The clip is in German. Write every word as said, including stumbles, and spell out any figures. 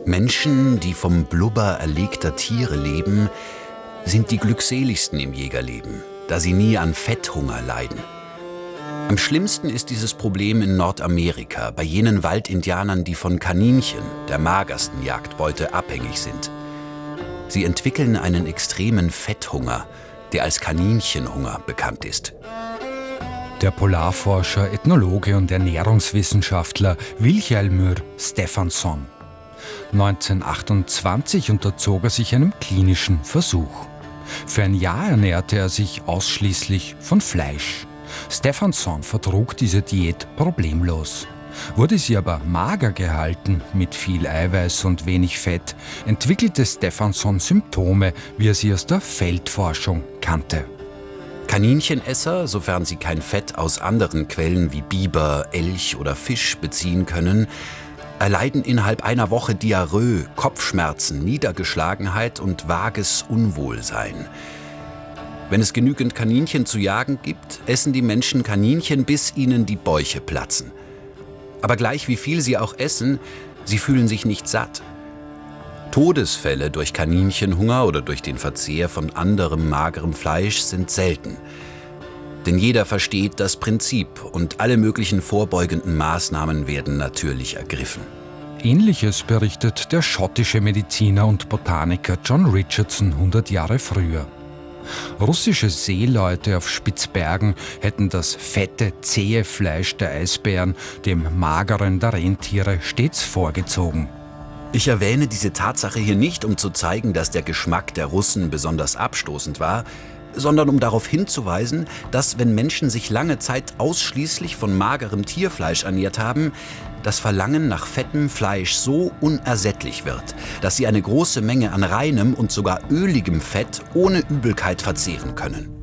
Menschen, die vom Blubber erlegter Tiere leben, sind die glückseligsten im Jägerleben, da sie nie an Fetthunger leiden. Am schlimmsten ist dieses Problem in Nordamerika, bei jenen Waldindianern, die von Kaninchen, der magersten Jagdbeute, abhängig sind. Sie entwickeln einen extremen Fetthunger, der als Kaninchenhunger bekannt ist. Der Polarforscher, Ethnologe und Ernährungswissenschaftler Vilhjálmur Stefánsson. neunzehnhundertachtundzwanzig unterzog er sich einem klinischen Versuch. Für ein Jahr ernährte er sich ausschließlich von Fleisch. Stefánsson vertrug diese Diät problemlos. Wurde sie aber mager gehalten, mit viel Eiweiß und wenig Fett, entwickelte Stefánsson Symptome, wie er sie aus der Feldforschung kannte. Kaninchenesser, sofern sie kein Fett aus anderen Quellen wie Biber, Elch oder Fisch beziehen können, erleiden innerhalb einer Woche Diarrhoe, Kopfschmerzen, Niedergeschlagenheit und vages Unwohlsein. Wenn es genügend Kaninchen zu jagen gibt, essen die Menschen Kaninchen, bis ihnen die Bäuche platzen. Aber gleich wie viel sie auch essen, sie fühlen sich nicht satt. Todesfälle durch Kaninchenhunger oder durch den Verzehr von anderem magerem Fleisch sind selten. Denn jeder versteht das Prinzip und alle möglichen vorbeugenden Maßnahmen werden natürlich ergriffen. Ähnliches berichtet der schottische Mediziner und Botaniker John Richardson hundert Jahre früher. Russische Seeleute auf Spitzbergen hätten das fette, zähe Fleisch der Eisbären dem mageren der Rentiere stets vorgezogen. Ich erwähne diese Tatsache hier nicht, um zu zeigen, dass der Geschmack der Russen besonders abstoßend war, sondern um darauf hinzuweisen, dass, wenn Menschen sich lange Zeit ausschließlich von magerem Tierfleisch ernährt haben, das Verlangen nach fettem Fleisch so unersättlich wird, dass sie eine große Menge an reinem und sogar öligem Fett ohne Übelkeit verzehren können.